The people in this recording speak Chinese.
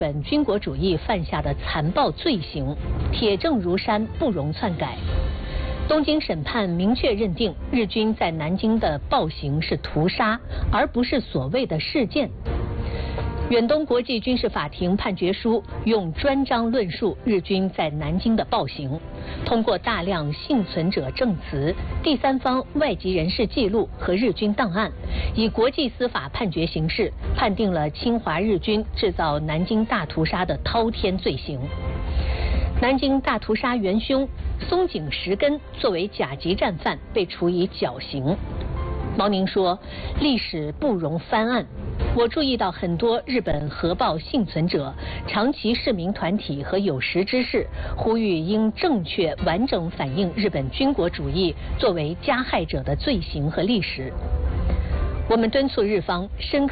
本军国主义犯下的残暴罪行，铁证如山，不容篡改。东京审判明确认定，日军在南京的暴行是屠杀，而不是所谓的事件。远东国际军事法庭判决书用专章论述日军在南京的暴行，通过大量幸存者证词、第三方外籍人士记录和日军档案，以国际司法判决形式判定了侵华日军制造南京大屠杀的滔天罪行。南京大屠杀元凶松井石根作为甲级战犯被处以绞刑。毛宁说，历史不容翻案。我注意到很多日本核爆幸存者、长崎市民团体和有识之士呼吁应正确完整反映日本军国主义作为加害者的罪行和历史。我们敦促日方深刻